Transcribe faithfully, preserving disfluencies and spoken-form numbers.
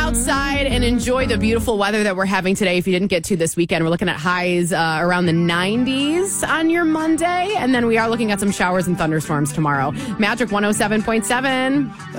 outside and enjoy the beautiful weather that we're having today. If you didn't get to this weekend, we're looking at highs uh, around the nineties on your Monday. And then we are looking at some showers and thunderstorms tomorrow. Magic one oh seven point seven.